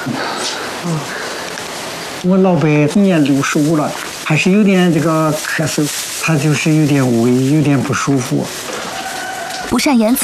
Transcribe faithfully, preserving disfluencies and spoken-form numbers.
我老伯今年六十五了，还是有点这个咳嗽，他就是有点胃有点不舒服。 不善言辞